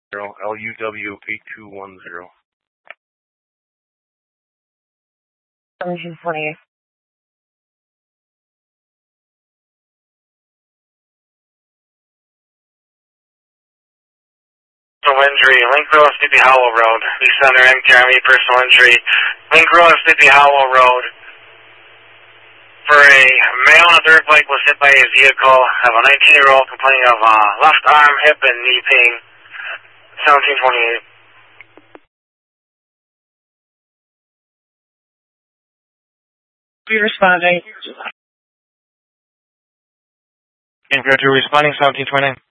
LUW8210. 1720. Injury, Link Road, Sleepy Hollow Road. East Center, MKRM, personal injury. Link Road, Sleepy Hollow Road. For a male on a dirt bike was hit by a vehicle. Have a 19-year-old complaining of left arm, hip, and knee pain. 1728. Be responding. Infantry responding, 1720.